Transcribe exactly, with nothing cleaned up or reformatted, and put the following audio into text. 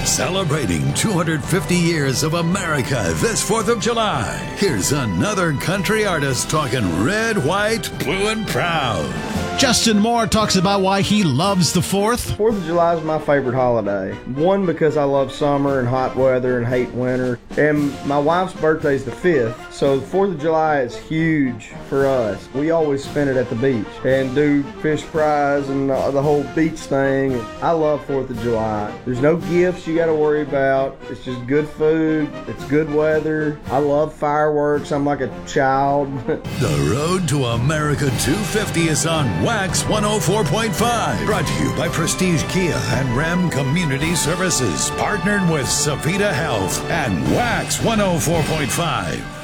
Celebrating two hundred fifty years of America this fourth of July. Here's another country artist talking red, white, blue, and proud. Justin Moore talks about why he loves the fourth. fourth of July is my favorite holiday. One, because I love summer and hot weather and hate winter. And my wife's birthday is the fifth, so the fourth of July is huge for us. We always spend it at the beach and do fish fries and the whole beach thing. I love fourth of July. There's no gifts you got to worry about. It's just good food. It's good weather. I love fireworks. I'm like a child. The road to America two fifty is on Wax one oh four point five. Brought to you by Prestige Kia and Ram Community Services. Partnered with Savita Health and Wax one oh four point five.